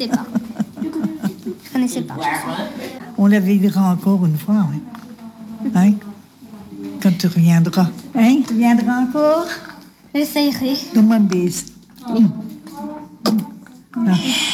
connaissais pas. Je connaissais pas. On la vivra encore une fois, oui. Hein? Quand tu reviendras. Hein? Tu viendras encore? J'essayerai. Donne-moi une bise. Ah.